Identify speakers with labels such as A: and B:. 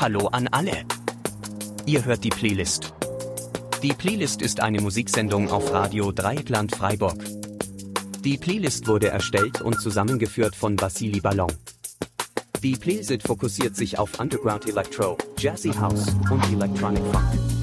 A: Hallo an alle. Ihr hört die Playlist. Die Playlist ist eine Musiksendung auf Radio Dreieckland Freiburg. Die Playlist wurde erstellt und zusammengeführt von Vassili Ballon. Die Playlist fokussiert sich auf Underground Electro, Jazzy House und Electronic Funk.